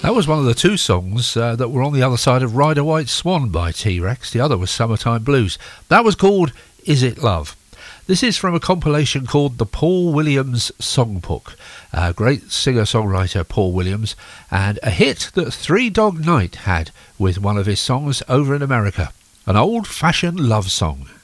That was one of the two songs that were on the other side of Ride a White Swan by T-Rex. The other was Summertime Blues. That was called Is It Love? This is from a compilation called the Paul Williams Songbook. Great singer-songwriter Paul Williams, and a hit that Three Dog Night had with one of his songs over in America. An old-fashioned love song.